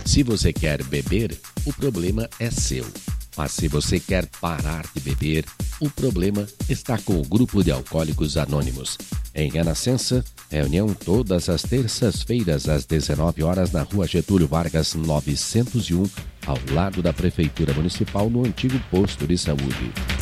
Se você quer beber, o problema é seu. Mas se você quer parar de beber, o problema está com o Grupo de Alcoólicos Anônimos. Em Renascença, reunião todas as terças-feiras às 19 horas na Rua Getúlio Vargas 901, ao lado da Prefeitura Municipal, no antigo posto de saúde.